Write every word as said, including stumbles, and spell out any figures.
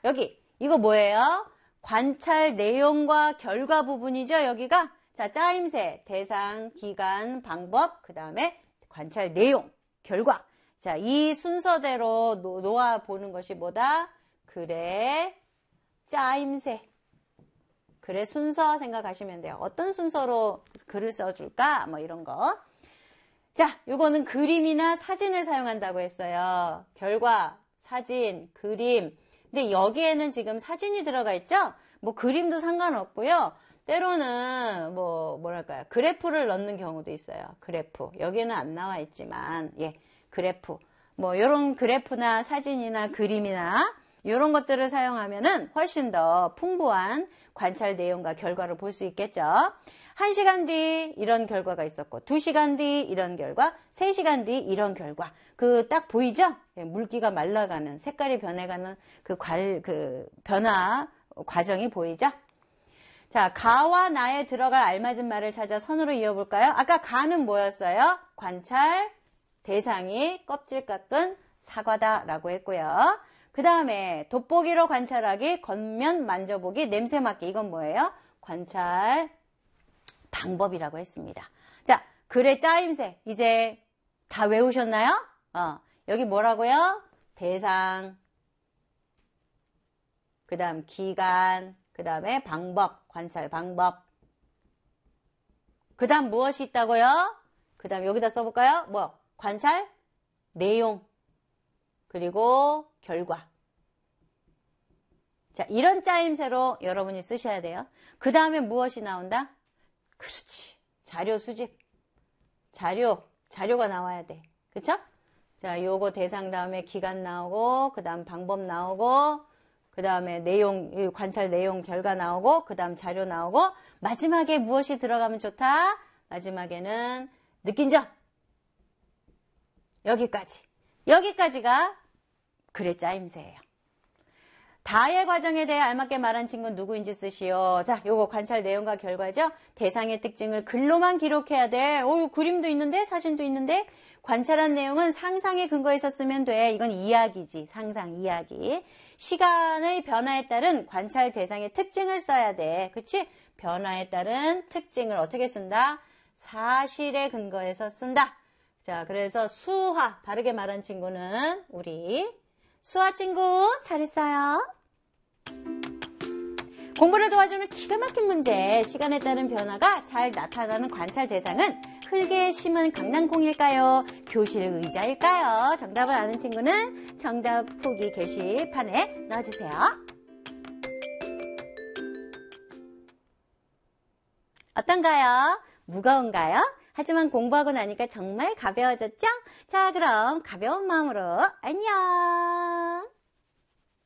여기 이거 뭐예요? 관찰 내용과 결과 부분이죠. 여기가. 자, 짜임새, 대상, 기간, 방법, 그 다음에 관찰 내용, 결과. 자, 이 순서대로 놓, 놓아보는 것이 뭐다? 글의 짜임새. 글의 순서 생각하시면 돼요. 어떤 순서로 글을 써줄까? 뭐 이런 거. 자, 요거는 그림이나 사진을 사용한다고 했어요. 결과, 사진, 그림. 근데 여기에는 지금 사진이 들어가 있죠? 뭐 그림도 상관없고요. 때로는 뭐 뭐랄까요? 그래프를 넣는 경우도 있어요. 그래프. 여기는 안 나와 있지만 예, 그래프. 뭐 이런 그래프나 사진이나 그림이나 이런 것들을 사용하면은 훨씬 더 풍부한 관찰 내용과 결과를 볼 수 있겠죠. 한 시간 뒤 이런 결과가 있었고, 두 시간 뒤 이런 결과, 세 시간 뒤 이런 결과. 그 딱 보이죠? 물기가 말라가는, 색깔이 변해가는 그 관, 그 변화 과정이 보이죠? 자, 가와 나에 들어갈 알맞은 말을 찾아 선으로 이어볼까요? 아까 가는 뭐였어요? 관찰, 대상이 껍질 깎은 사과다라고 했고요. 그 다음에 돋보기로 관찰하기, 겉면 만져보기, 냄새 맡기. 이건 뭐예요? 관찰 방법이라고 했습니다. 자, 글의 짜임새 이제 다 외우셨나요? 어, 여기 뭐라고요? 대상, 그 다음 기간, 그 다음에 방법, 관찰 방법. 그 다음 무엇이 있다고요? 그 다음 여기다 써볼까요? 뭐? 관찰, 내용, 그리고 결과. 자, 이런 짜임새로 여러분이 쓰셔야 돼요. 그 다음에 무엇이 나온다? 그렇지. 자료 수집. 자료, 자료가 나와야 돼. 그쵸? 자, 요거 대상 다음에 기간 나오고, 그 다음 방법 나오고, 그 다음에 내용, 관찰 내용 결과 나오고, 그 다음 자료 나오고, 마지막에 무엇이 들어가면 좋다? 마지막에는 느낀 점. 여기까지. 여기까지가 글의 짜임새예요. 다의 과정에 대해 알맞게 말한 친구는 누구인지 쓰시오. 자, 요거 관찰 내용과 결과죠. 대상의 특징을 글로만 기록해야 돼. 오, 그림도 있는데, 사진도 있는데. 관찰한 내용은 상상의 근거에 있었으면 돼. 이건 이야기지. 상상, 이야기. 시간의 변화에 따른 관찰 대상의 특징을 써야 돼. 그치? 변화에 따른 특징을 어떻게 쓴다? 사실의 근거에서 쓴다. 자, 그래서 수화, 바르게 말한 친구는 우리 수화 친구 잘했어요. 공부를 도와주는 기가 막힌 문제. 시간에 따른 변화가 잘 나타나는 관찰 대상은 흙에 심은 강낭콩일까요? 교실 의자일까요? 정답을 아는 친구는 정답 후기 게시판에 넣어주세요. 어떤가요? 무거운가요? 하지만 공부하고 나니까 정말 가벼워졌죠? 자, 그럼 가벼운 마음으로 안녕!